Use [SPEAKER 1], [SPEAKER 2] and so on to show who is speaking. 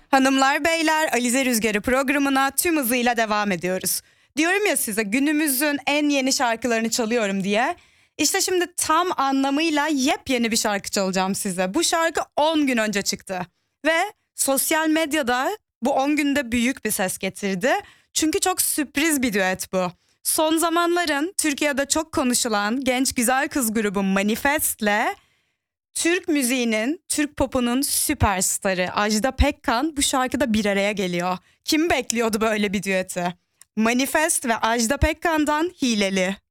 [SPEAKER 1] Hanımlar beyler, Alize Rüzgarı programına tüm hızıyla devam ediyoruz. Diyorum ya size, günümüzün en yeni şarkılarını çalıyorum diye. İşte şimdi tam anlamıyla yepyeni bir şarkı çalacağım size. Bu şarkı 10 gün önce çıktı. Ve sosyal medyada bu 10 günde büyük bir ses getirdi. Çünkü çok sürpriz bir düet bu. Son zamanların Türkiye'de çok konuşulan genç güzel kız grubu Manifest'le Türk müziğinin, Türk popunun süperstarı Ajda Pekkan bu şarkıda bir araya geliyor. Kim bekliyordu böyle bir düeti? Manifest ve Ajda Pekkan'dan Hileli.